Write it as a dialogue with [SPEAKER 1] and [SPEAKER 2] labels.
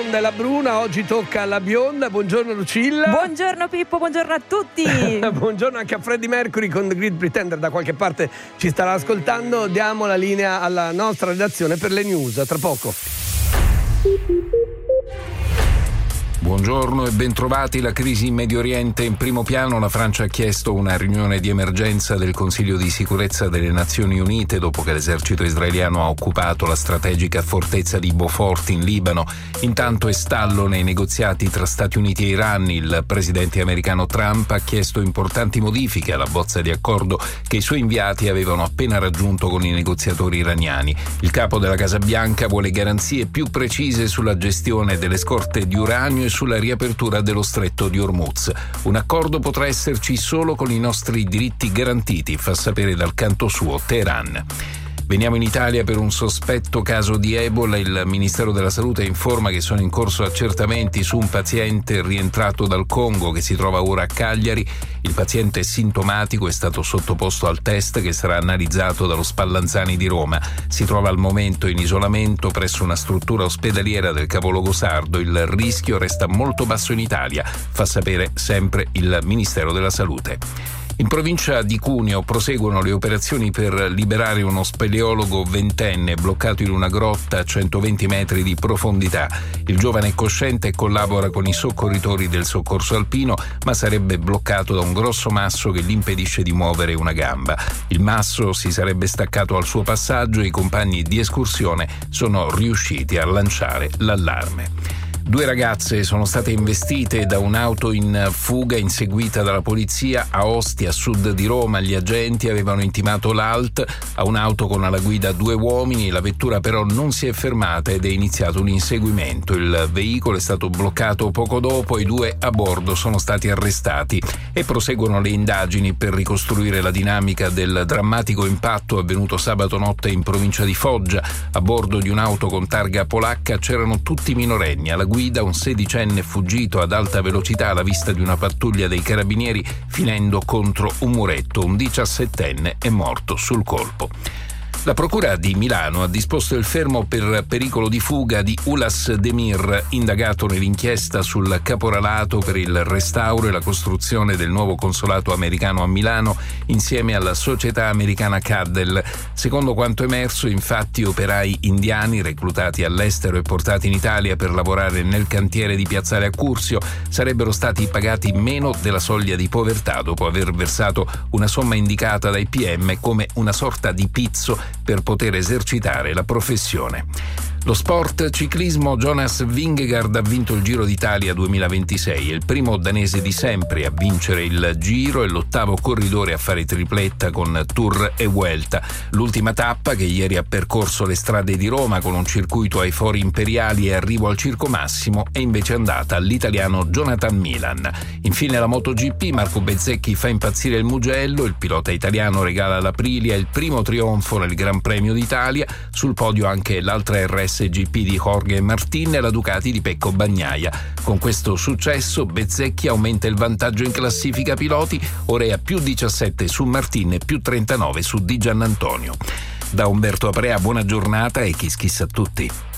[SPEAKER 1] Della Bruna, oggi tocca alla bionda. Buongiorno Lucilla.
[SPEAKER 2] Buongiorno Pippo, buongiorno a tutti.
[SPEAKER 1] Buongiorno anche a Freddie Mercury con The Great Pretender, da qualche parte ci starà ascoltando. Diamo la linea alla nostra redazione per le news, a tra poco.
[SPEAKER 3] Buongiorno e bentrovati. La crisi in Medio Oriente in primo piano. La Francia ha chiesto una riunione di emergenza del Consiglio di sicurezza delle Nazioni Unite dopo che l'esercito israeliano ha occupato la strategica fortezza di Beaufort in Libano. Intanto è stallo nei negoziati tra Stati Uniti e Iran. Il presidente americano Trump ha chiesto importanti modifiche alla bozza di accordo che i suoi inviati avevano appena raggiunto con i negoziatori iraniani. Il capo della Casa Bianca vuole garanzie più precise sulla gestione delle scorte di uranio e sulla riapertura dello stretto di Hormuz. Un accordo potrà esserci solo con i nostri diritti garantiti, fa sapere dal canto suo Teheran. Veniamo in Italia per un sospetto caso di Ebola. Il Ministero della Salute informa che sono in corso accertamenti su un paziente rientrato dal Congo che si trova ora a Cagliari. Il paziente è sintomatico, è stato sottoposto al test che sarà analizzato dallo Spallanzani di Roma. Si trova al momento in isolamento presso una struttura ospedaliera del capoluogo sardo. Il rischio resta molto basso in Italia, fa sapere sempre il Ministero della Salute. In provincia di Cuneo proseguono le operazioni per liberare uno speleologo ventenne bloccato in una grotta a 120 metri di profondità. Il giovane è cosciente e collabora con i soccorritori del soccorso alpino, ma sarebbe bloccato da un grosso masso che gli impedisce di muovere una gamba. Il masso si sarebbe staccato al suo passaggio e i compagni di escursione sono riusciti a lanciare l'allarme. 2 ragazze sono state investite da un'auto in fuga inseguita dalla polizia a Ostia, a sud di Roma. Gli agenti avevano intimato l'ALT a un'auto con alla guida 2 uomini. La vettura però non si è fermata ed è iniziato un inseguimento. Il veicolo è stato bloccato poco dopo, i 2 a bordo sono stati arrestati e proseguono le indagini per ricostruire la dinamica del drammatico impatto avvenuto sabato notte in provincia di Foggia. A bordo di un'auto con targa polacca c'erano tutti minorenni. Alla guida un 16enne fuggito ad alta velocità alla vista di una pattuglia dei carabinieri, finendo contro un muretto. Un 17enne è morto sul colpo. La Procura di Milano ha disposto il fermo per pericolo di fuga di Ulas Demir, indagato nell'inchiesta sul caporalato per il restauro e la costruzione del nuovo consolato americano a Milano insieme alla società americana Caddell. Secondo quanto emerso, infatti, operai indiani reclutati all'estero e portati in Italia per lavorare nel cantiere di Piazzale Accursio sarebbero stati pagati meno della soglia di povertà dopo aver versato una somma indicata dai PM come una sorta di pizzo per poter esercitare la professione. Lo sport ciclismo. Jonas Vingegaard ha vinto il Giro d'Italia 2026, è il primo danese di sempre a vincere il Giro e l'8º corridore a fare tripletta con Tour e Vuelta. L'ultima tappa, che ieri ha percorso le strade di Roma con un circuito ai fori imperiali e arrivo al Circo Massimo, è invece andata all'italiano Jonathan Milan. Infine la MotoGP. Marco Bezzecchi fa impazzire il Mugello, il pilota italiano regala all'Aprilia il primo trionfo nel Gran Premio d'Italia, sul podio anche l'altra RSGP di Jorge Martin e la Ducati di Pecco Bagnaia. Con questo successo Bezzecchi aumenta il vantaggio in classifica piloti, ora è a più 17 su Martin e più 39 su Di Giannantonio. Da Umberto Aprea buona giornata e kiss kiss a tutti.